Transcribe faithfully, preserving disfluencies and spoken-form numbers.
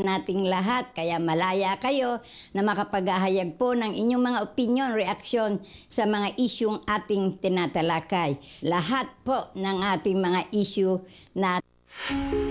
naman nating lahat. Kaya malaya kayo na makapaghahayag po ng inyong mga opinion, reaksyon sa mga isyung ating tinatalakay. Lahat po ng ating mga issue na